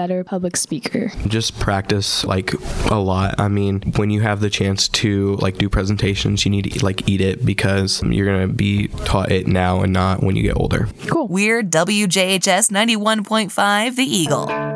better public speaker? Just practice like a lot. I mean, when you have the chance to like do presentations, you need to like eat it because you're going to be taught it now and not when you get older. Cool. We're WJHS 91.5 The Eagle.